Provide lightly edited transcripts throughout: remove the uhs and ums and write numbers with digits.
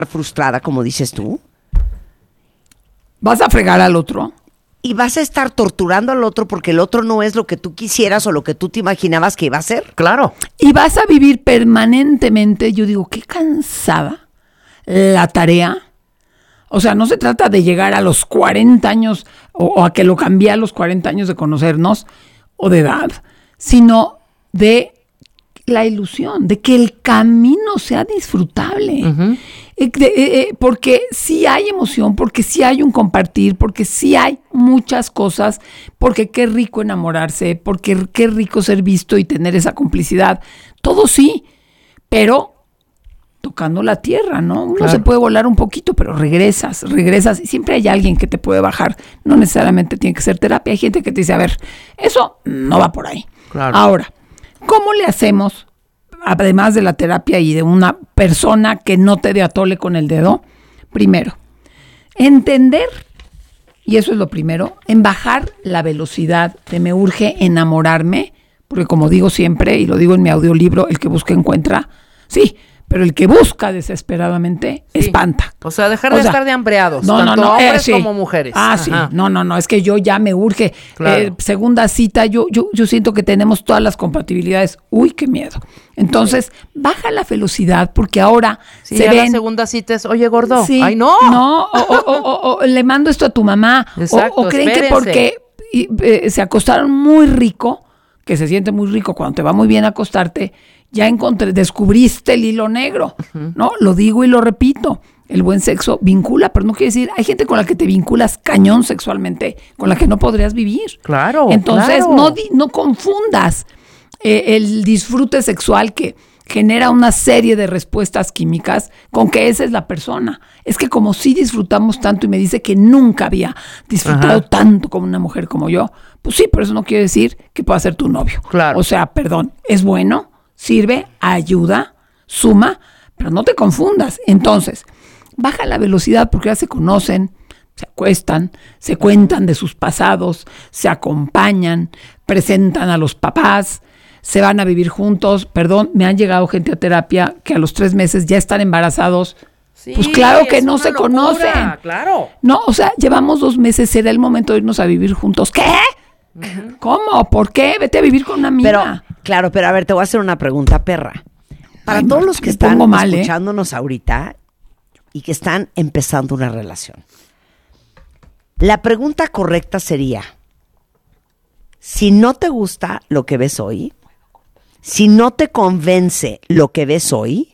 frustrada, como dices tú. Vas a fregar al otro. Y vas a estar torturando al otro porque el otro no es lo que tú quisieras o lo que tú te imaginabas que iba a ser. Claro. Y vas a vivir permanentemente, yo digo, qué cansada la tarea. O sea, no se trata de llegar a los 40 años o a que lo cambie a los 40 años de conocernos o de edad, sino de la ilusión, de que el camino sea disfrutable. Ujú. Porque sí hay emoción, porque sí hay un compartir, porque sí hay muchas cosas, porque qué rico enamorarse, porque qué rico ser visto y tener esa complicidad. Todo sí, pero tocando la tierra, ¿no? Uno Claro. se puede volar un poquito, pero regresas y siempre hay alguien que te puede bajar. No necesariamente tiene que ser terapia. Hay gente que te dice, a ver, eso no va por ahí. Claro. Ahora, ¿cómo le hacemos, además de la terapia y de una persona que no te dé atole con el dedo? Primero, entender, y eso es lo primero, en bajar la velocidad de me urge enamorarme, porque como digo siempre, y lo digo en mi audiolibro, el que busca encuentra, sí, pero el que busca desesperadamente Sí. espanta. O sea, dejar O de sea, estar de hambreados, no, tanto no, hombres sí. como mujeres. Ah, Ajá. sí. No, es que yo ya me urge. Claro. Segunda cita, yo siento que tenemos todas las compatibilidades. Uy, qué miedo. Entonces, baja la velocidad porque ahora Sí, se ya la ven. segunda cita es, oye, gordo. Sí, ¡Ay, no! No, o le mando esto a tu mamá. Exacto, o creen espérense. que porque se acostaron muy rico, que se siente muy rico cuando te va muy bien acostarte, ya descubriste el hilo negro, ¿no? Lo digo y lo repito. El buen sexo vincula, pero no quiere decir, hay gente con la que te vinculas cañón sexualmente, con la que no podrías vivir. Claro, Entonces, claro. no confundas el disfrute sexual que genera una serie de respuestas químicas con que esa es la persona. Es que como sí disfrutamos tanto y me dice que nunca había disfrutado Ajá. tanto como una mujer como yo, pues sí, pero eso no quiere decir que pueda ser tu novio. Claro. O sea, perdón, es bueno, sirve, ayuda, suma, pero no te confundas. Entonces, baja la velocidad porque ya se conocen, se acuestan, se cuentan de sus pasados, se acompañan, presentan a los papás, se van a vivir juntos. Perdón, me han llegado gente a terapia que a los 3 meses ya están embarazados. Sí, Pues claro que es no una se locura, conocen. Claro. No, o sea, llevamos 2 meses, será el momento de irnos a vivir juntos. ¿Qué? ¿Cómo? ¿Por qué? Vete a vivir con una amiga. Pero, claro, pero a ver, te voy a hacer una pregunta, perra. Para Ay, todos Marta, los que me están pongo mal, escuchándonos ahorita y que están empezando una relación, la pregunta correcta sería, si no te gusta lo que ves hoy, si no te convence lo que ves hoy,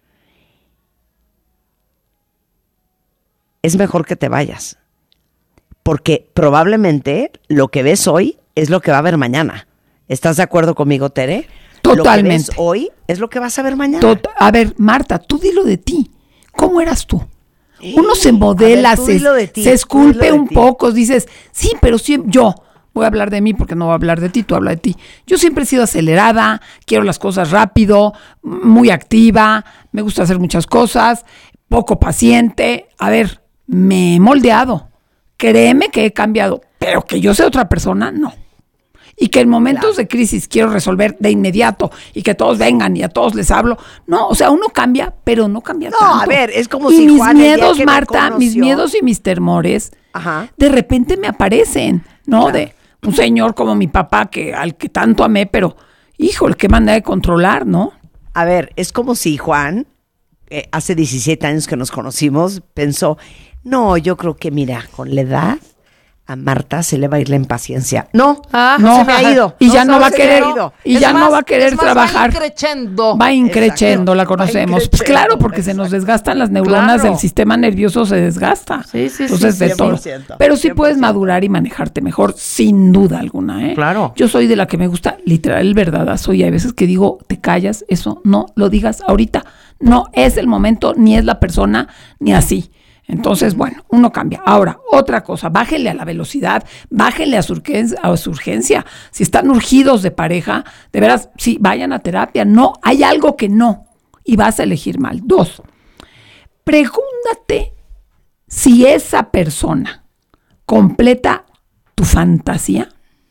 es mejor que te vayas. Porque probablemente lo que ves hoy es lo que va a ver mañana. ¿Estás de acuerdo conmigo, Tere? Totalmente. Lo que ves hoy es lo que vas a ver mañana. A ver, Marta, tú dilo de ti. ¿Cómo eras tú? Uno se modela, A ver, tú dilo de ti, se tú esculpe dilo de un ti. poco, dices, sí, pero siempre, yo voy a hablar de mí porque no voy a hablar de ti, tú habla de ti. Yo siempre he sido acelerada, quiero las cosas rápido, muy activa, me gusta hacer muchas cosas, poco paciente. A ver, me he moldeado. Créeme que he cambiado, pero que yo sea otra persona, no. Y que en momentos de crisis quiero resolver de inmediato y que todos vengan y a todos les hablo. No, o sea, uno cambia, pero no cambia No, tanto. a ver, es como y si mis Juan, el día miedos, que me Marta, mis conoció- miedos y mis temores, Ajá. de repente me aparecen, ¿no? Claro. De un señor como mi papá al que tanto amé, pero, híjole, qué manera de controlar, ¿no? A ver, es como si Juan, hace 17 años que nos conocimos, pensó, no, yo creo que mira, con la edad a Marta se le va a ir la impaciencia. No, No, se me ha ido. y ya no va a se me querer, ha ido. y Es ya no más, va a querer es más, trabajar. Va increchendo. Va increchendo, la Exacto. conocemos. Va Pues claro, increchendo, porque se nos exacto. desgastan las neuronas, Claro. el sistema nervioso se desgasta. Sí, sí, Entonces, sí, de todo. 100%. Pero sí puedes 100%. madurar y manejarte mejor, sin duda alguna, ¿eh? Claro. Yo soy de la que me gusta literal el verdadazo y hay veces que digo, te callas, eso no lo digas ahorita. No es el momento, ni es la persona, ni así. Entonces, bueno, uno cambia. Ahora, otra cosa, bájenle a la velocidad, bájenle a su urgencia. Si están urgidos de pareja, de veras, sí, vayan a terapia. No, hay algo que no, y vas a elegir mal. 2, pregúntate si esa persona completa tu fantasía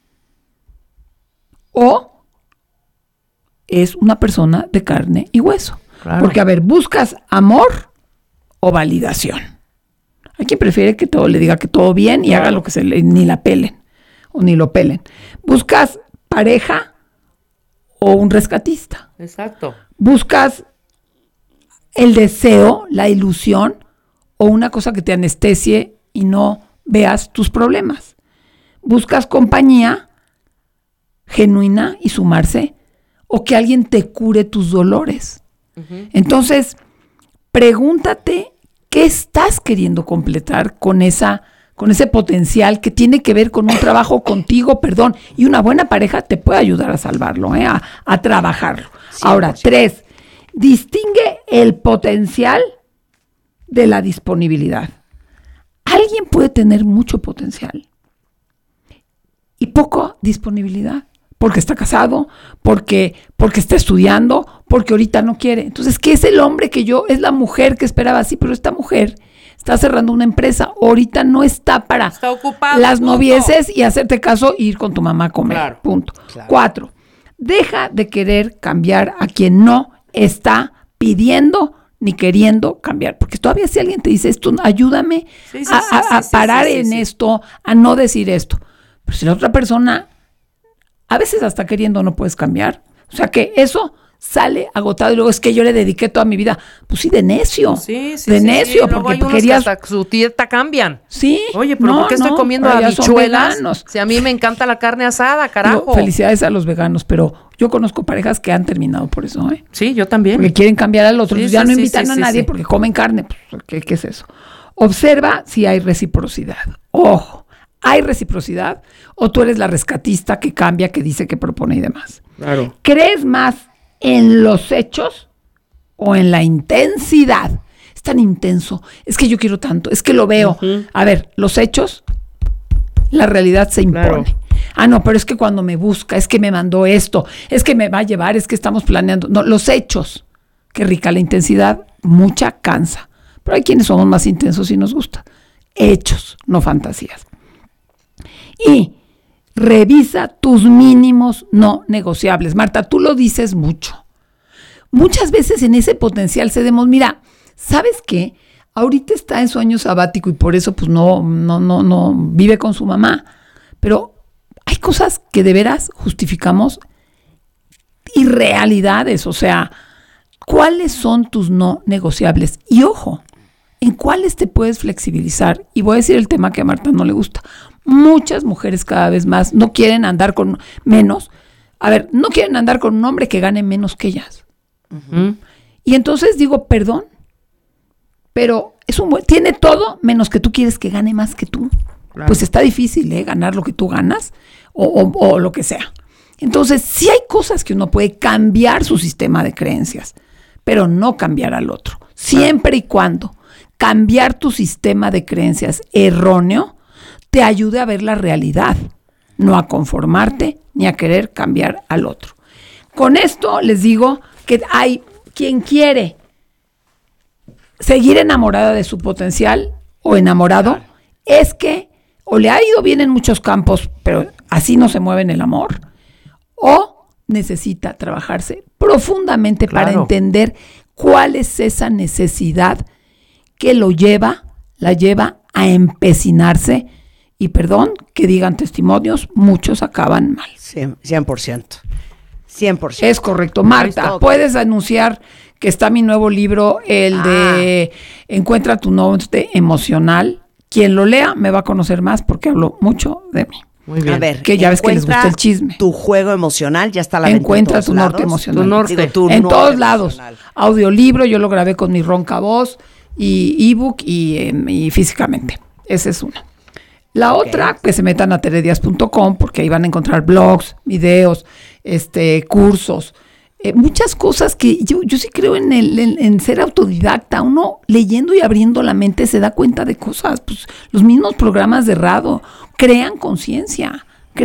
o es una persona de carne y hueso. Claro. Porque, a ver, ¿buscas amor o validación. Hay quien prefiere que todo le diga que todo bien y haga lo que ni la pelen o ni lo pelen. ¿Buscas pareja o un rescatista? Exacto. ¿Buscas el deseo, la ilusión o una cosa que te anestesie y no veas tus problemas? ¿Buscas compañía genuina y sumarse o que alguien te cure tus dolores? Entonces, pregúntate qué estás queriendo completar con ese potencial que tiene que ver con un trabajo contigo, y una buena pareja te puede ayudar a salvarlo, a trabajarlo. 100%. Ahora, 3, distingue el potencial de la disponibilidad. Alguien puede tener mucho potencial y poca disponibilidad, porque está casado, porque está estudiando, porque ahorita no quiere. Entonces, ¿qué es el hombre es la mujer que esperaba así? Pero esta mujer está cerrando una empresa, ahorita no está para las novieces y hacerte caso e ir con tu mamá a comer. Claro, punto. Claro. 4, deja de querer cambiar a quien no está pidiendo ni queriendo cambiar, porque todavía si alguien te dice esto, ayúdame a parar en esto, a no decir esto. Pero si la otra persona, a veces hasta queriendo no puedes cambiar, o sea que eso sale agotado y luego es que yo le dediqué toda mi vida, pues sí, de necio, necio, porque querías que hasta su dieta cambian. Sí. Oye, pero ¿por qué estoy comiendo habichuelas? Si a mí me encanta la carne asada, carajo. Digo, felicidades a los veganos, pero yo conozco parejas que han terminado por eso, Sí, yo también. Porque quieren cambiar al otro, ya no invitan a nadie porque comen carne, pues, ¿qué es eso? Observa si hay reciprocidad. Ojo, ¿hay reciprocidad? ¿O tú eres la rescatista que cambia, que dice, que propone y demás? Claro. ¿Crees más en los hechos o en la intensidad? Es tan intenso, es que yo quiero tanto, es que lo veo. A ver, los hechos, la realidad se impone. Claro. No, pero es que cuando me busca, es que me mandó esto, es que me va a llevar, es que estamos planeando. No, los hechos, qué rica la intensidad, mucha cansa. Pero hay quienes somos más intensos y nos gusta. Hechos, no fantasías. Y revisa tus mínimos no negociables. Marta, tú lo dices mucho. Muchas veces en ese potencial cedemos. Mira, ¿sabes qué? Ahorita está en su año sabático y por eso pues no vive con su mamá. Pero hay cosas que de veras justificamos irrealidades. O sea, ¿cuáles son tus no negociables? Y ojo, ¿en cuáles te puedes flexibilizar? Y voy a decir el tema que a Marta no le gusta. Muchas mujeres cada vez más no quieren andar con menos. No quieren andar con un hombre que gane menos que ellas. Y entonces digo, perdón, pero tiene todo menos que tú quieres que gane más que tú. Claro. Pues está difícil, ganar lo que tú ganas o lo que sea. Entonces, sí hay cosas que uno puede cambiar su sistema de creencias, pero no cambiar al otro. Siempre y cuando cambiar tu sistema de creencias erróneo te ayude a ver la realidad, no a conformarte ni a querer cambiar al otro. Con esto les digo que hay quien quiere seguir enamorada de su potencial o enamorado, es que o le ha ido bien en muchos campos, pero así no se mueve en el amor, o necesita trabajarse profundamente para entender cuál es esa necesidad que la lleva a empecinarse. Y perdón que digan testimonios, muchos acaban mal. 100%. 100%. Es correcto. Marta, puedes anunciar que está mi nuevo libro, el de Encuentra tu norte emocional. Quien lo lea me va a conocer más porque hablo mucho de mí. Muy bien. A ver, que ya ves que les gusta el chisme. Tu juego emocional ya está a la venta. Encuentra tu norte emocional. Tu norte. En todos lados. Audiolibro, yo lo grabé con mi ronca voz, y ebook y físicamente. Esa es una. La otra, que se metan a teredias.com porque ahí van a encontrar blogs, videos, cursos, muchas cosas que yo sí creo en ser autodidacta. Uno leyendo y abriendo la mente se da cuenta de cosas. Pues los mismos programas de radio crean conciencia.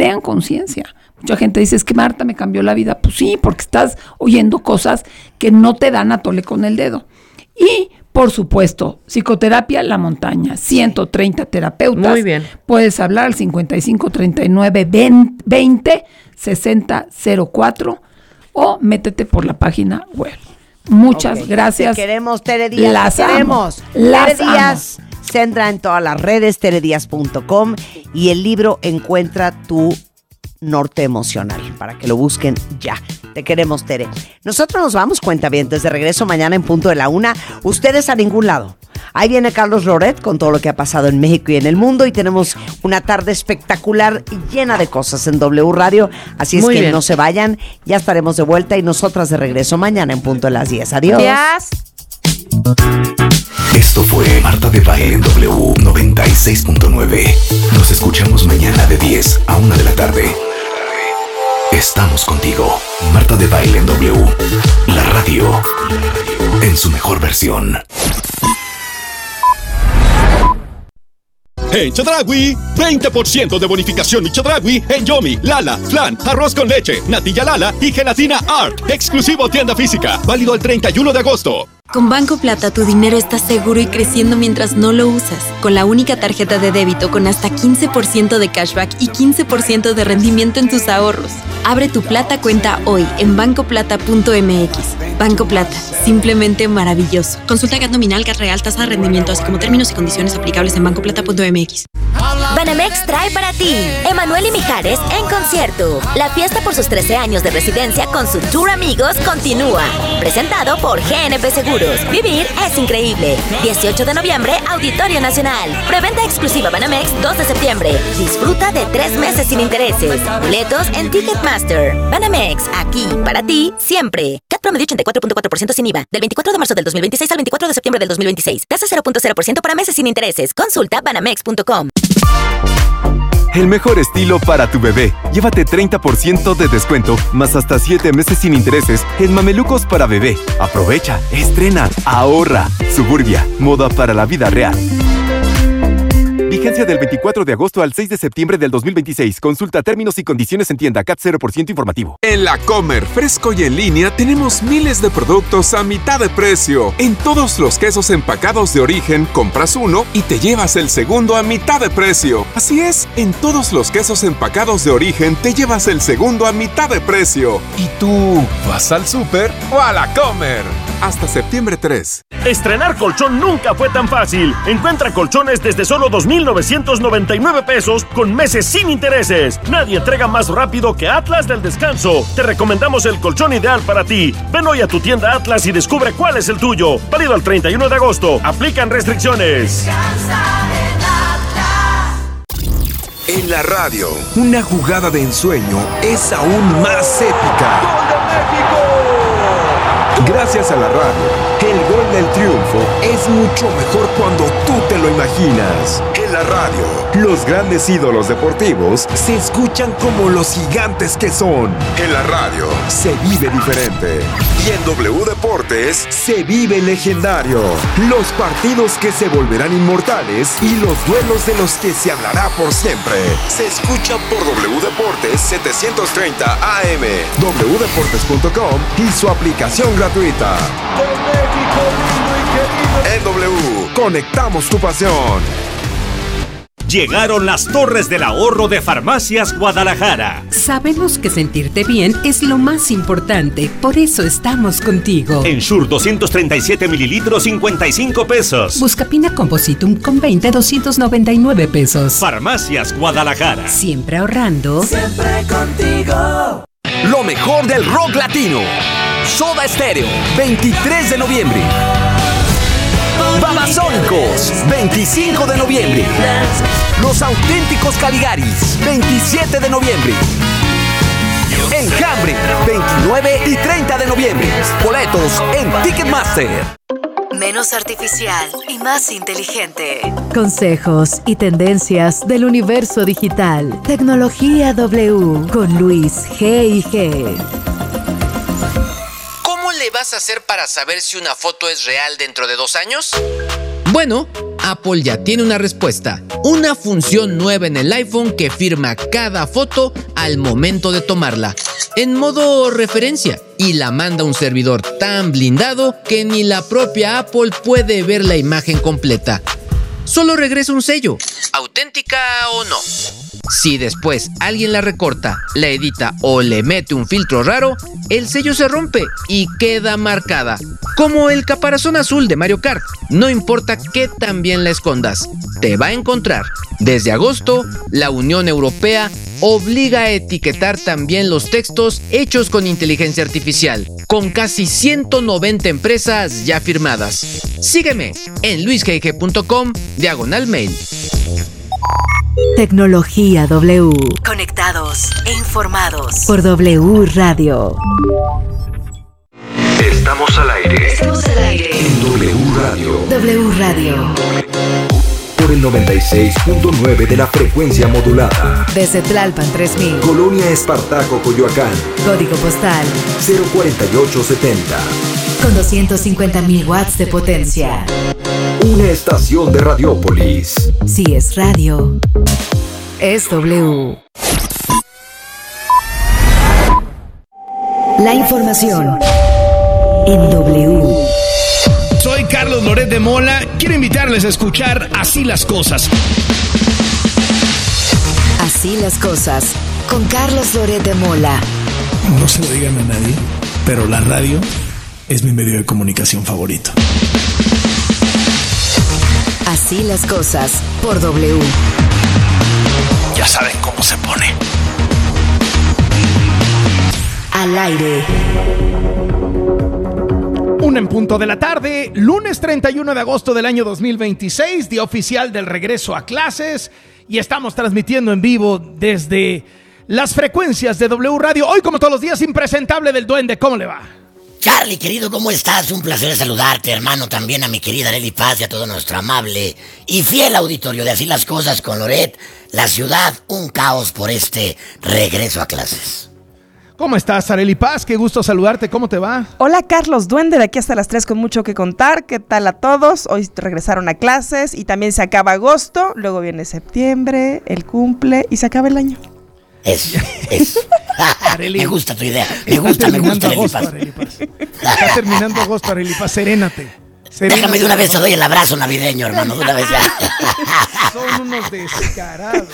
Mucha gente dice, es que Marta me cambió la vida. Pues sí, porque estás oyendo cosas que no te dan a tole con el dedo. Y por supuesto, Psicoterapia La Montaña, 130 terapeutas. Muy bien. Puedes hablar al 55 39 20 60 04 o métete por la página web. Muchas gracias. Te queremos, Tere Díaz. Las queremos. Las Tere Díaz se entra en todas las redes, terediaz.com, y el libro Encuentra tu norte emocional, para que lo busquen ya. Te queremos, Tere. Nosotros nos vamos, cuentavientes, de regreso mañana en punto de la 1. Ustedes a ningún lado. Ahí viene Carlos Loret con todo lo que ha pasado en México y en el mundo, y tenemos una tarde espectacular llena de cosas en W Radio, así es Muy que bien. no se vayan, ya estaremos de vuelta y nosotras de regreso mañana en punto de las 10. Adiós. Gracias. Esto fue Marta de Baile en W 96.9. Nos escuchamos mañana de 10 a 1 de la tarde. Estamos contigo. Marta de Baile en W. La radio en su mejor versión. En Chedraui, 20% de bonificación y Chedraui en Yomi, Lala, Flan, arroz con leche, natilla Lala y gelatina Art. Exclusivo tienda física. Válido el 31 de agosto. Con Banco Plata tu dinero está seguro y creciendo mientras no lo usas. Con la única tarjeta de débito con hasta 15% de cashback y 15% de rendimiento en tus ahorros. Abre tu Plata cuenta hoy en bancoplata.mx. Banco Plata, simplemente maravilloso. Consulta GAT nominal, GAT real, tasa de rendimiento, así como términos y condiciones aplicables en bancoplata.mx. Banamex trae para ti Emanuel y Mijares en concierto. La fiesta por sus 13 años de residencia con su tour Amigos continúa. Presentado por GNP Seguros. Vivir es increíble. 18 de noviembre, Auditorio Nacional. Preventa exclusiva Banamex 2 de septiembre. Disfruta de 3 meses sin intereses. Boletos en Ticketmaster. Banamex, aquí para ti siempre. CAT promedio 84.4% sin IVA. Del 24 de marzo del 2026 al 24 de septiembre del 2026. Tasa 0.0% para meses sin intereses. Consulta banamex.com. El mejor estilo para tu bebé. Llévate 30% de descuento, más hasta 7 meses sin intereses en mamelucos para bebé. Aprovecha, estrena, ahorra. Suburbia, moda para la vida real. Vigencia del 24 de agosto al 6 de septiembre del 2026. Consulta términos y condiciones en tienda. CAT 0% informativo. En La Comer, fresco y en línea, tenemos miles de productos a mitad de precio. En todos los quesos empacados de origen, compras uno y te llevas el segundo a mitad de precio. Así es, en todos los quesos empacados de origen, te llevas el segundo a mitad de precio. ¿Y tú, vas al súper o a La Comer? Hasta septiembre 3. Estrenar colchón nunca fue tan fácil. Encuentra colchones desde solo 2,999 pesos con meses sin intereses. Nadie entrega más rápido que Atlas del Descanso. Te recomendamos el colchón ideal para ti. Ven hoy a tu tienda Atlas y descubre cuál es el tuyo. Válido al 31 de agosto. Aplican restricciones. En la radio, una jugada de ensueño es aún más épica. ¡Gol de México! Gracias a la radio, el gol del triunfo es mucho mejor cuando tú te lo imaginas. En la radio, los grandes ídolos deportivos se escuchan como los gigantes que son. En la radio, se vive diferente. Y en W Deportes, se vive legendario. Los partidos que se volverán inmortales y los duelos de los que se hablará por siempre. Se escuchan por W Deportes 730 AM, wdeportes.com y su aplicación gratuita. De México lindo y querido. En W, conectamos tu pasión. Llegaron las Torres del Ahorro de Farmacias Guadalajara. Sabemos que sentirte bien es lo más importante, por eso estamos contigo. Ensure 237 mililitros, 55 pesos. Buscapina Compositum con 20, 299 pesos. Farmacias Guadalajara. Siempre ahorrando. Siempre contigo. Lo mejor del rock latino. Soda Stereo, 23 de noviembre. Babasónicos, 25 de noviembre. Los Auténticos Caligaris, 27 de noviembre. Enjambre, 29 y 30 de noviembre. Boletos en Ticketmaster. Menos artificial y más inteligente. Consejos y tendencias del universo digital. Tecnología W con Luis G&G. ¿Cómo le vas a hacer para saber si una foto es real dentro de 2 años? Bueno, Apple ya tiene una respuesta. Una función nueva en el iPhone que firma cada foto al momento de tomarla, en modo referencia, y la manda a un servidor tan blindado que ni la propia Apple puede ver la imagen completa. Solo regresa un sello, auténtica o no. Si después alguien la recorta, la edita o le mete un filtro raro, el sello se rompe y queda marcada. Como el caparazón azul de Mario Kart. No importa qué tan bien la escondas, te va a encontrar. Desde agosto, la Unión Europea obliga a etiquetar también los textos hechos con inteligencia artificial, con casi 190 empresas ya firmadas. Sígueme en luisgg.com/mail. Tecnología W. Conectados e informados. Por W Radio. Estamos al aire. Estamos al aire. En W Radio. W Radio. Por el 96.9 de la frecuencia modulada. Desde Tlalpan 3000. Colonia Espartaco, Coyoacán. Código postal 04870. Con 250.000 watts de potencia. Una estación de Radiópolis. Si es radio, es W. La información en W. Soy Carlos Loret de Mola. Quiero invitarles a escuchar Así las Cosas. Así las cosas, con Carlos Loret de Mola. No se lo digan a nadie, pero la radio es mi medio de comunicación favorito. Así las cosas, por W. Ya saben cómo se pone. Al aire. 1:00 p.m, lunes 31 de agosto del año 2026, día oficial del regreso a clases, y estamos transmitiendo en vivo desde las frecuencias de W Radio. Hoy, como todos los días, impresentable del Duende. ¿Cómo le va? Charlie, querido, ¿cómo estás? Un placer saludarte, hermano. También a mi querida Arely Paz y a todo nuestro amable y fiel auditorio de Así las Cosas con Loret. La ciudad, un caos por este regreso a clases. ¿Cómo estás, Arely Paz? Qué gusto saludarte. ¿Cómo te va? Hola, Carlos Duende, de aquí hasta las 3 con mucho que contar. ¿Qué tal a todos? Hoy regresaron a clases y también se acaba agosto, luego viene septiembre, el cumple y se acaba el año. Eso. Me gusta tu idea. Me gusta, Arely Paz. Está terminando agosto, Arely Paz. Serénate. Déjame de una vez, te doy el abrazo navideño, hermano. De una vez ya. Son unos descarados.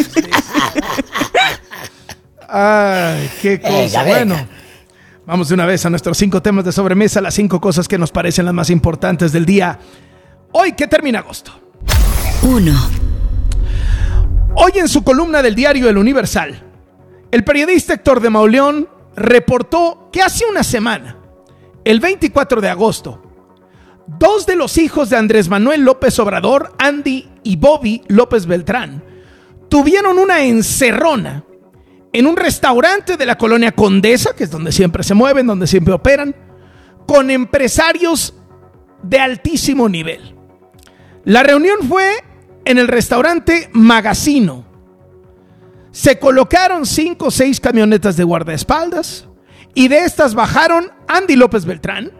Ay, qué cosa. Bueno, vamos de una vez a nuestros 5 temas de sobremesa, las 5 cosas que nos parecen las más importantes del día. Hoy que termina agosto. 1. Hoy en su columna del diario El Universal, el periodista Héctor de Mauleón reportó que hace una semana, el 24 de agosto, 2 de los hijos de Andrés Manuel López Obrador, Andy y Bobby López Beltrán, tuvieron una encerrona en un restaurante de la colonia Condesa, que es donde siempre se mueven, donde siempre operan, con empresarios de altísimo nivel. La reunión fue en el restaurante Magazino. Se colocaron 5 o 6 camionetas de guardaespaldas y de estas bajaron Andy López Beltrán,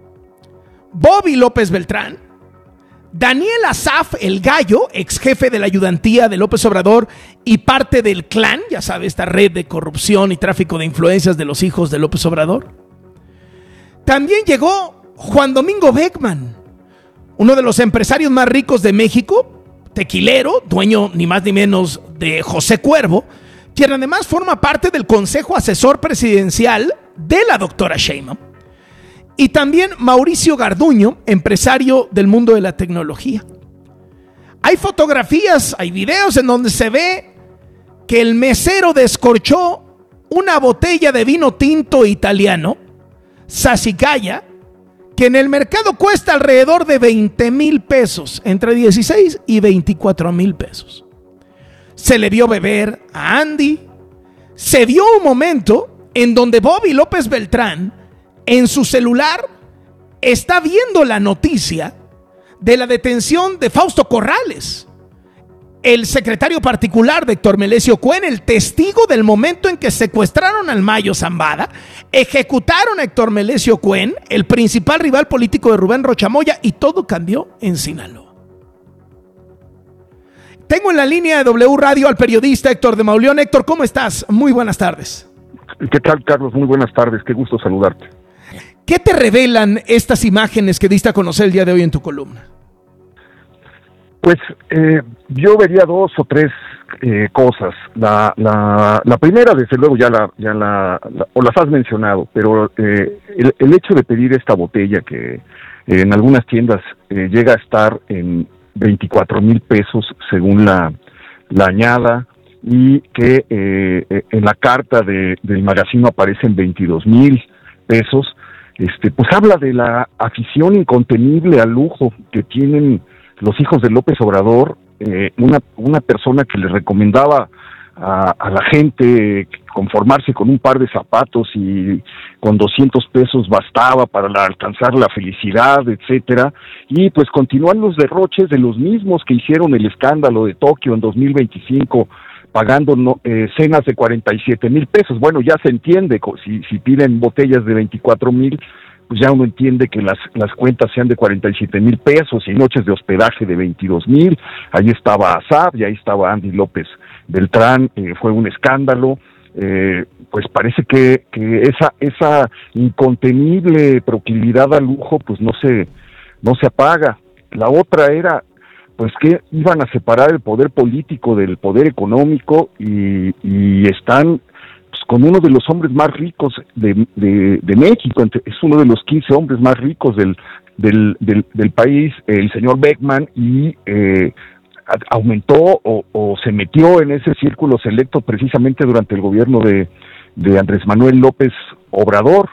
Bobby López Beltrán, Daniel Asaf, el Gallo, ex jefe de la ayudantía de López Obrador y parte del clan, ya sabe, esta red de corrupción y tráfico de influencias de los hijos de López Obrador. También llegó Juan Domingo Beckman, uno de los empresarios más ricos de México, tequilero, dueño ni más ni menos de José Cuervo, quien además forma parte del Consejo Asesor Presidencial de la doctora Sheinbaum. Y también Mauricio Garduño, empresario del mundo de la tecnología. Hay fotografías, hay videos en donde se ve que el mesero descorchó una botella de vino tinto italiano, Sassicaia, que en el mercado cuesta alrededor de 20,000 pesos, entre 16 y 24,000 pesos. Se le vio beber a Andy. Se vio un momento en donde Bobby López Beltrán, en su celular, está viendo la noticia de la detención de Fausto Corrales, el secretario particular de Héctor Melesio Cuen, el testigo del momento en que secuestraron al Mayo Zambada, ejecutaron a Héctor Melesio Cuen, el principal rival político de Rubén Rocha Moya, y todo cambió en Sinaloa. Tengo en la línea de W Radio al periodista Héctor de Mauleón. Héctor, ¿cómo estás? Muy buenas tardes. ¿Qué tal, Carlos? Muy buenas tardes, qué gusto saludarte. ¿Qué te revelan estas imágenes que diste a conocer el día de hoy en tu columna? Pues yo vería dos o tres cosas. La primera, desde luego, o las has mencionado, pero el hecho de pedir esta botella que en algunas tiendas llega a estar en 24,000 pesos según la añada, y que en la carta del magazine aparecen 22,000 pesos, pues habla de la afición incontenible al lujo que tienen los hijos de López Obrador, una persona que le recomendaba a la gente conformarse con un par de zapatos y con 200 pesos bastaba para alcanzar la felicidad, etcétera, y pues continúan los derroches de los mismos que hicieron el escándalo de Tokio en 2025, pagando cenas de 47,000 pesos. Bueno, ya se entiende, si piden botellas de 24,000, pues ya uno entiende que las cuentas sean de 47,000 pesos y noches de hospedaje de 22,000. Ahí estaba Asaf y ahí estaba Andy López Beltrán. Fue un escándalo. Pues parece que esa incontenible proclividad al lujo pues no se apaga. La otra era pues que iban a separar el poder político del poder económico, y están con uno de los hombres más ricos de México. Es uno de los 15 hombres más ricos del país, el señor Beckman, y aumentó o se metió en ese círculo selecto precisamente durante el gobierno de Andrés Manuel López Obrador.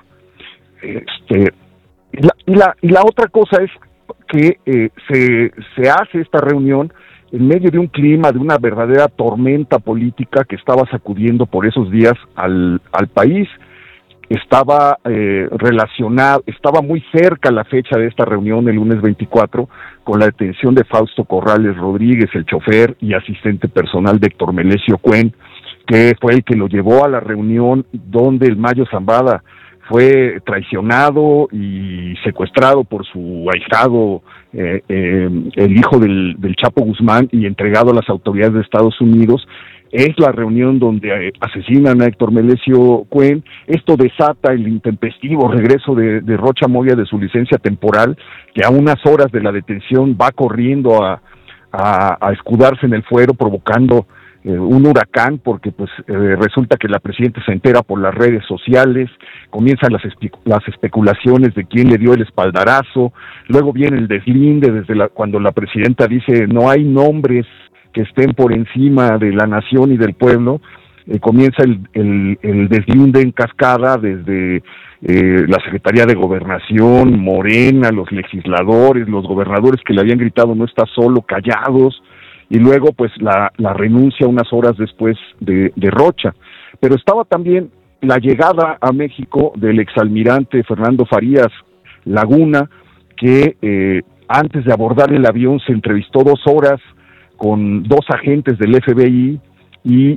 Y la otra cosa es que se hace esta reunión en medio de un clima, de una verdadera tormenta política que estaba sacudiendo por esos días al país. Estaba estaba muy cerca la fecha de esta reunión, el lunes 24, con la detención de Fausto Corrales Rodríguez, el chofer y asistente personal de Héctor Melesio Cuen, que fue el que lo llevó a la reunión donde el Mayo Zambada fue traicionado y secuestrado por su ahijado, el hijo del Chapo Guzmán, y entregado a las autoridades de Estados Unidos. Es la reunión donde asesinan a Héctor Melesio Cuen. Esto desata el intempestivo regreso de Rocha Moya de su licencia temporal, que a unas horas de la detención va corriendo a escudarse en el fuero, provocando un huracán, porque pues resulta que la presidenta se entera por las redes sociales, comienzan las especulaciones de quién le dio el espaldarazo, luego viene el deslinde cuando la presidenta dice no hay nombres que estén por encima de la nación y del pueblo. Comienza el deslinde en cascada desde la Secretaría de Gobernación, Morena, los legisladores, los gobernadores que le habían gritado no está solo, callados, y luego pues la renuncia unas horas después de Rocha. Pero estaba también la llegada a México del exalmirante Fernando Farías Laguna, que antes de abordar el avión se entrevistó 2 horas con 2 agentes del FBI, y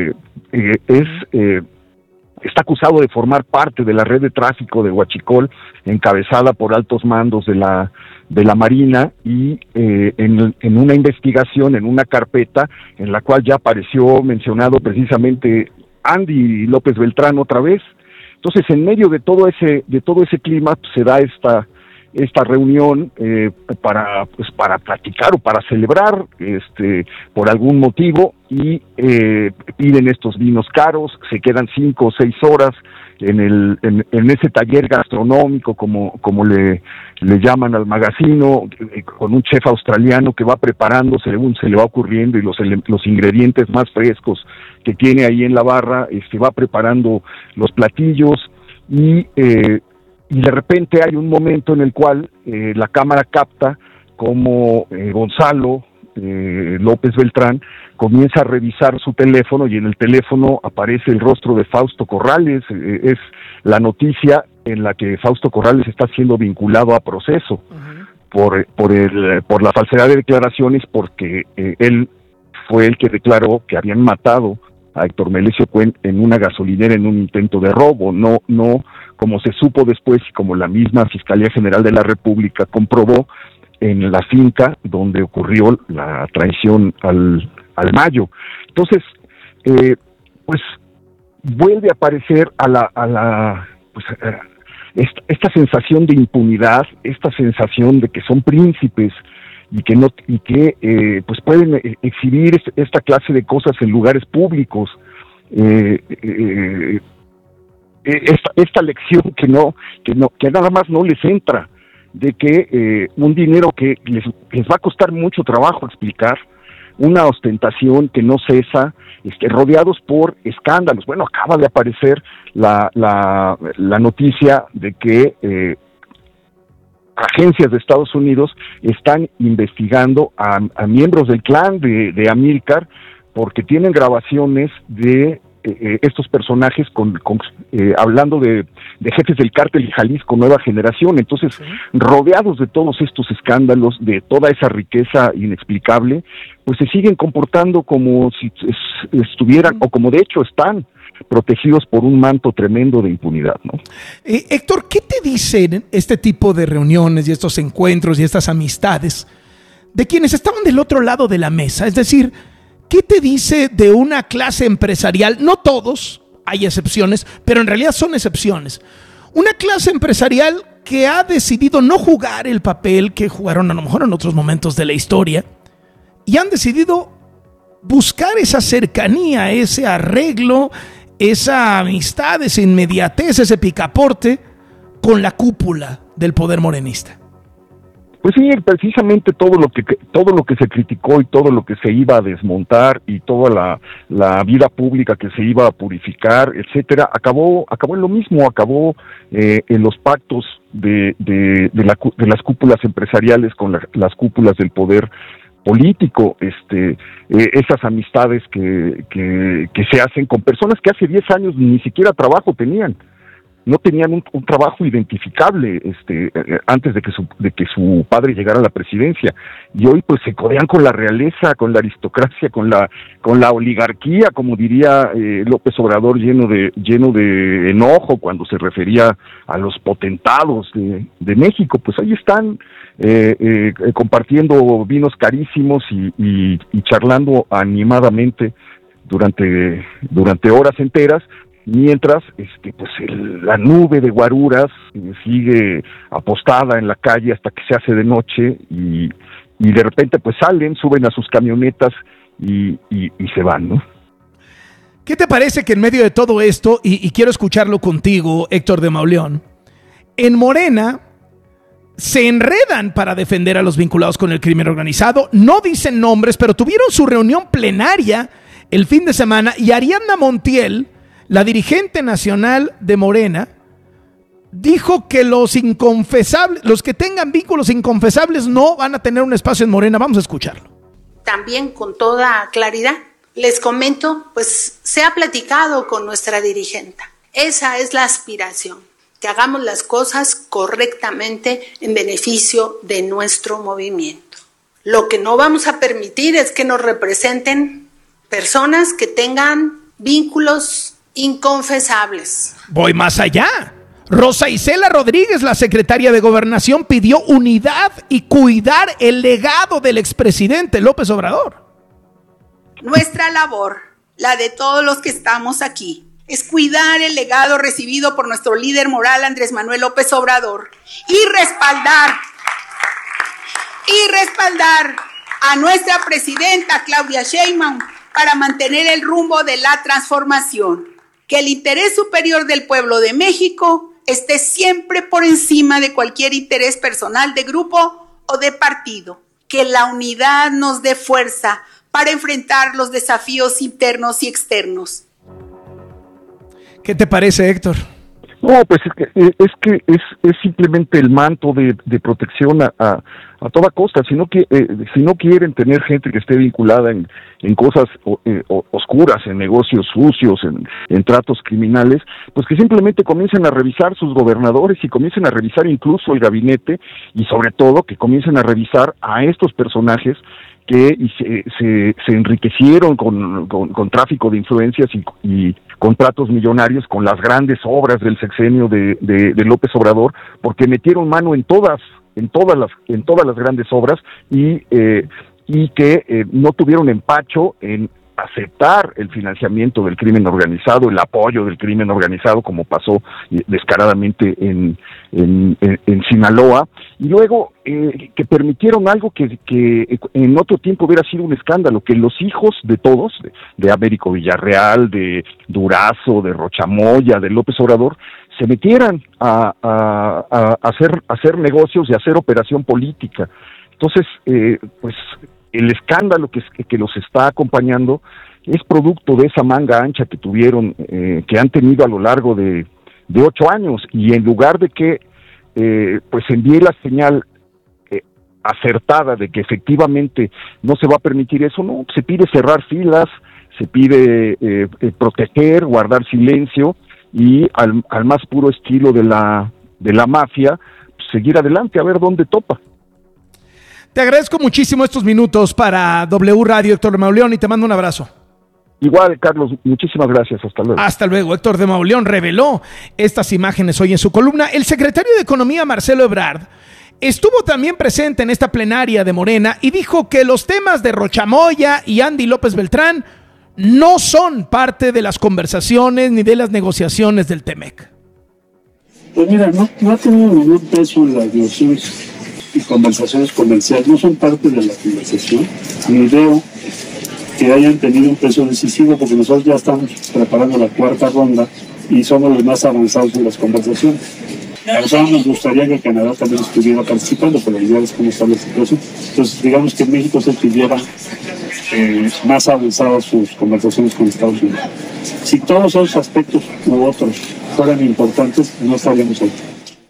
está acusado de formar parte de la red de tráfico de Huachicol, encabezada por altos mandos de la Marina, y en una investigación, en una carpeta en la cual ya apareció mencionado precisamente Andy López Beltrán otra vez. Entonces, en medio de todo ese clima, pues, se da esta reunión para platicar o para celebrar por algún motivo, y piden estos vinos caros, se quedan 5 o 6 horas en ese taller gastronómico, como le llaman al magazino, con un chef australiano que va preparando según se le va ocurriendo, y los ingredientes más frescos que tiene ahí en la barra, va preparando los platillos, y de repente hay un momento en el cual la cámara capta como Gonzalo López Beltrán comienza a revisar su teléfono, y en el teléfono aparece el rostro de Fausto Corrales. Es la noticia en la que Fausto Corrales está siendo vinculado a proceso por la falsedad de declaraciones, porque él fue el que declaró que habían matado a Héctor Melesio Cuen en una gasolinera en un intento de robo, no como se supo después y como la misma Fiscalía General de la República comprobó, en la finca donde ocurrió la traición al Mayo. Entonces, pues vuelve a aparecer esta sensación de impunidad, esta sensación de que son príncipes pues pueden exhibir esta clase de cosas en lugares públicos. Esta lección que nada más no les entra, de que un dinero que les va a costar mucho trabajo explicar, una ostentación que no cesa, rodeados por escándalos. Bueno, acaba de aparecer la noticia de que agencias de Estados Unidos están investigando a miembros del clan de Amílcar, porque tienen grabaciones de estos personajes hablando de jefes del cártel de Jalisco Nueva Generación. Entonces, rodeados de todos estos escándalos, de toda esa riqueza inexplicable, pues se siguen comportando como si estuvieran, o como de hecho están, protegidos por un manto tremendo de impunidad, ¿no? Héctor, ¿qué te dicen este tipo de reuniones y estos encuentros y estas amistades de quienes estaban del otro lado de la mesa? Es decir, ¿qué te dice de una clase empresarial? No todos, hay excepciones, pero en realidad son excepciones. Una clase empresarial que ha decidido no jugar el papel que jugaron a lo mejor en otros momentos de la historia y han decidido buscar esa cercanía, ese arreglo, esa amistad, esa inmediatez, ese picaporte con la cúpula del poder morenista. Pues sí, precisamente todo lo que se criticó y todo lo que se iba a desmontar y toda la vida pública que se iba a purificar, etcétera, acabó en lo mismo, acabó en los pactos de las cúpulas empresariales con las cúpulas del poder político, esas amistades que se hacen con personas que hace 10 años ni siquiera trabajo tenían. No tenían un trabajo identificable antes de que su padre llegara a la presidencia, y hoy pues se codean con la realeza, con la aristocracia, con la oligarquía, como diría López Obrador, lleno de enojo cuando se refería a los potentados de México. Pues ahí están compartiendo vinos carísimos y charlando animadamente durante horas enteras, mientras pues la nube de guaruras sigue apostada en la calle hasta que se hace de noche, y de repente pues suben a sus camionetas y se van, ¿no? ¿Qué te parece que en medio de todo esto, y quiero escucharlo contigo, Héctor de Mauleón, en Morena se enredan para defender a los vinculados con el crimen organizado? No dicen nombres, pero tuvieron su reunión plenaria el fin de semana, y Ariadna Montiel, la dirigente nacional de Morena, dijo que los inconfesables, los que tengan vínculos inconfesables, no van a tener un espacio en Morena. Vamos a escucharlo. También con toda claridad les comento, pues se ha platicado con nuestra dirigente. Esa es la aspiración, que hagamos las cosas correctamente en beneficio de nuestro movimiento. Lo que no vamos a permitir es que nos representen personas que tengan vínculos inconfesables. Voy más allá. Rosa Isela Rodríguez, la secretaria de Gobernación, pidió unidad y cuidar el legado del expresidente López Obrador. Nuestra labor, la de todos los que estamos aquí, es cuidar el legado recibido por nuestro líder moral Andrés Manuel López Obrador y respaldar a nuestra presidenta Claudia Sheinbaum para mantener el rumbo de la transformación. Que el interés superior del pueblo de México esté siempre por encima de cualquier interés personal de grupo o de partido. Que la unidad nos dé fuerza para enfrentar los desafíos internos y externos. ¿Qué te parece, Héctor? No, pues es simplemente el manto de protección a toda costa. Si no quieren tener gente que esté vinculada en cosas oscuras, en negocios sucios, en tratos criminales, pues que simplemente comiencen a revisar sus gobernadores y comiencen a revisar incluso el gabinete, y sobre todo que comiencen a revisar a estos personajes que se enriquecieron con tráfico de influencias y contratos millonarios con las grandes obras del sexenio de López Obrador, porque metieron mano en todas las grandes obras y que no tuvieron empacho en aceptar el financiamiento del crimen organizado, el apoyo del crimen organizado, como pasó descaradamente en Sinaloa, y luego que permitieron algo que en otro tiempo hubiera sido un escándalo, que los hijos de todos, de Américo Villarreal, de Durazo, de Rochamoya, de López Obrador, se metieran a hacer negocios y a hacer operación política. Entonces, pues el escándalo que los está acompañando es producto de esa manga ancha que tuvieron, que han tenido a lo largo de 8 años, y en lugar de que pues envíe la señal acertada de que efectivamente no se va a permitir eso, no, se pide cerrar filas, se pide proteger, guardar silencio, y al más puro estilo de la mafia, pues, seguir adelante a ver dónde topa. Te agradezco muchísimo estos minutos para W Radio, Héctor de Mauleón, y te mando un abrazo. Igual, Carlos, muchísimas gracias, hasta luego. Hasta luego. Héctor de Mauleón reveló estas imágenes hoy en su columna. El secretario de Economía, Marcelo Ebrard, estuvo también presente en esta plenaria de Morena y dijo que los temas de Rochamoya y Andy López Beltrán no son parte de las conversaciones ni de las negociaciones del TEMEC. Pues mira, no ha tenido ningún peso en las negociaciones y conversaciones comerciales, no son parte de la conversación, ni veo que hayan tenido un peso decisivo, porque nosotros ya estamos preparando la 4ª ronda y somos los más avanzados en las conversaciones. A nosotros nos gustaría que Canadá también estuviera participando, pero ya es como está la situación. Entonces, digamos que México se tuviera más avanzadas sus conversaciones con Estados Unidos. Si todos esos aspectos u otros fueran importantes, no estaríamos ahí.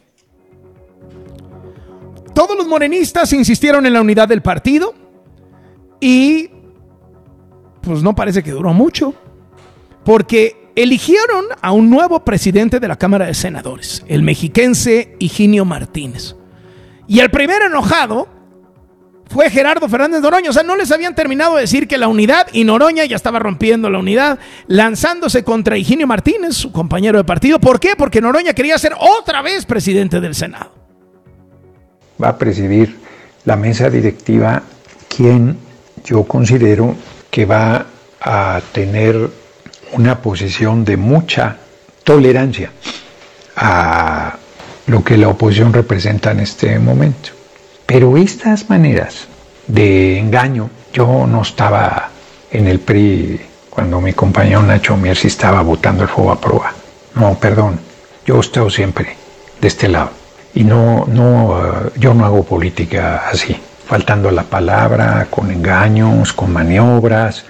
Todos los morenistas insistieron en la unidad del partido y pues no parece que duró mucho, porque eligieron a un nuevo presidente de la Cámara de Senadores, el mexiquense Higinio Martínez. Y el primer enojado fue Gerardo Fernández Noroña. O sea, no les habían terminado de decir que la unidad, y Noroña ya estaba rompiendo la unidad, lanzándose contra Higinio Martínez, su compañero de partido. ¿Por qué? Porque Noroña quería ser otra vez presidente del Senado. Va a presidir la mesa directiva quien yo considero que va a tener una posición de mucha tolerancia a lo que la oposición representa en este momento. Pero estas maneras de engaño, yo no estaba en el PRI cuando mi compañero Nacho Mier sí estaba votando el FOBAPROA. No, perdón, yo he estado siempre de este lado. Y yo no hago política así, faltando a la palabra, con engaños, con maniobras.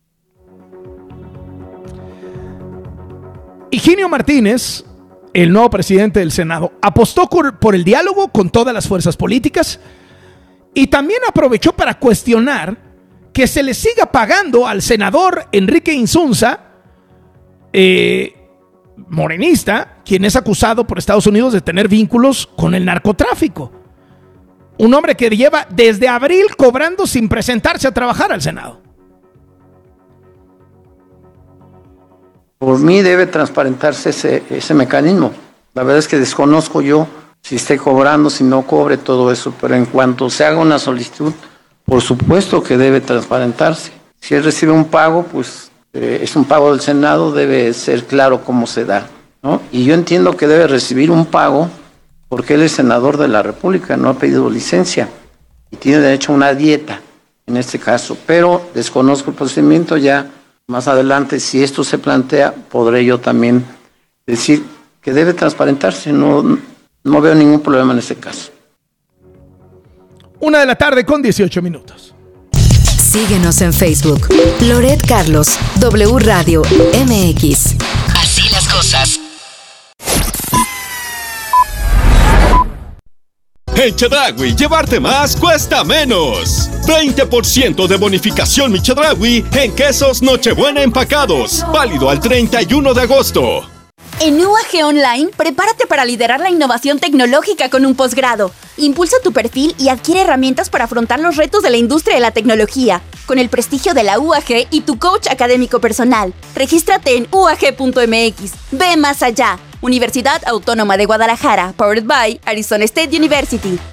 Higinio Martínez, el nuevo presidente del Senado, apostó por el diálogo con todas las fuerzas políticas y también aprovechó para cuestionar que se le siga pagando al senador Enrique Insunza, morenista, quien es acusado por Estados Unidos de tener vínculos con el narcotráfico. Un hombre que lleva desde abril cobrando sin presentarse a trabajar al Senado. Por mí debe transparentarse ese mecanismo. La verdad es que desconozco yo si esté cobrando, si no cobre, todo eso. Pero en cuanto se haga una solicitud, por supuesto que debe transparentarse. Si él recibe un pago, pues es un pago del Senado, debe ser claro cómo se da, ¿no? Y yo entiendo que debe recibir un pago porque él es senador de la República, no ha pedido licencia y tiene derecho a una dieta en este caso, pero desconozco el procedimiento. Ya más adelante, si esto se plantea, podré yo también decir que debe transparentarse. No veo ningún problema en este caso. 1:18 p.m. Síguenos en Facebook. Loret Carlos, W Radio MX. Así las cosas. En Chedraui, llevarte más cuesta menos. 20% de bonificación Mi Chedraui en quesos Nochebuena empacados. Válido al 31 de agosto. En UAG Online, prepárate para liderar la innovación tecnológica con un posgrado. Impulsa tu perfil y adquiere herramientas para afrontar los retos de la industria de la tecnología, con el prestigio de la UAG y tu coach académico personal. Regístrate en uag.mx. Ve más allá. Universidad Autónoma de Guadalajara, powered by Arizona State University.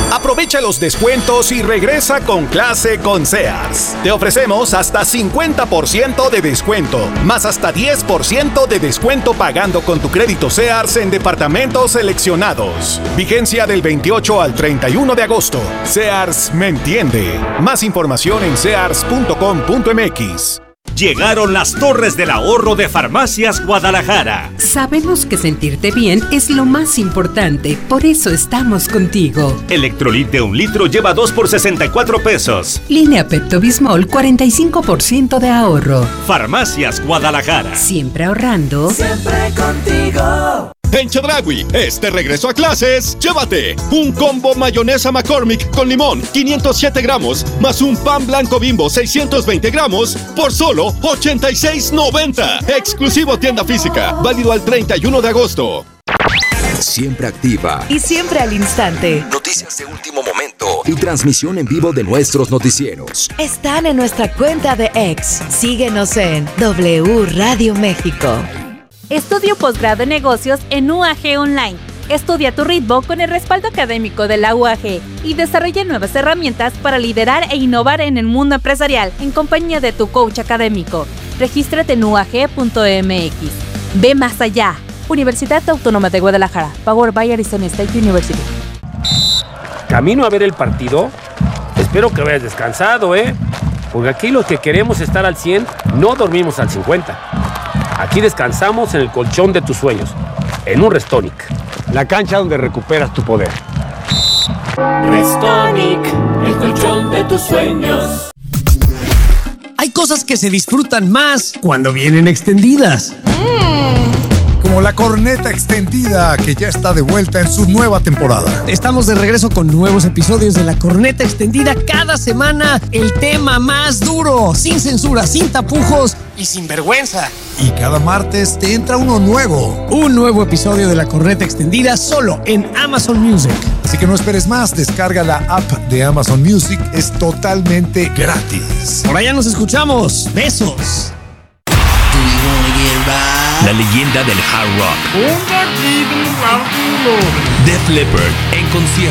Aprovecha los descuentos y regresa con clase con Sears. Te ofrecemos hasta 50% de descuento, más hasta 10% de descuento pagando con tu crédito Sears en departamentos seleccionados. Vigencia del 28 al 31 de agosto. Sears me entiende. Más información en sears.com.mx. Llegaron las Torres del Ahorro de Farmacias Guadalajara. Sabemos que sentirte bien es lo más importante, por eso estamos contigo. Electrolit de 1 litro lleva 2 por 64 pesos. Línea Pepto-Bismol, 45% de ahorro. Farmacias Guadalajara. Siempre ahorrando. Siempre contigo. En Chedraui, este regreso a clases, llévate un combo mayonesa McCormick con limón, 507 gramos, más un pan blanco Bimbo, 620 gramos, por solo $86.90. Exclusivo tienda física, válido al 31 de agosto. Siempre activa y siempre al instante. Noticias de último momento y transmisión en vivo de nuestros noticieros. Están en nuestra cuenta de X. Síguenos en W Radio México. Estudio posgrado en negocios en UAG Online. Estudia a tu ritmo con el respaldo académico de la UAG y desarrolla nuevas herramientas para liderar e innovar en el mundo empresarial en compañía de tu coach académico. Regístrate en uag.mx. Ve más allá. Universidad Autónoma de Guadalajara. Powered by Arizona State University. ¿Camino a ver el partido? Espero que vayas descansado, porque aquí los que queremos estar al 100 no dormimos al 50. Aquí descansamos en el colchón de tus sueños, en un Restonic, la cancha donde recuperas tu poder. Restonic, el colchón de tus sueños. Hay cosas que se disfrutan más cuando vienen extendidas. Como la corneta extendida, que ya está de vuelta en su nueva temporada. Estamos de regreso con nuevos episodios de la corneta extendida cada semana. El tema más duro, sin censura, sin tapujos y sin vergüenza. Y cada martes te entra uno nuevo. Un nuevo episodio de la corneta extendida solo en Amazon Music. Así que no esperes más, descarga la app de Amazon Music, es totalmente gratis. Por allá nos escuchamos. Besos. La leyenda del hard rock. Def Leppard en concierto.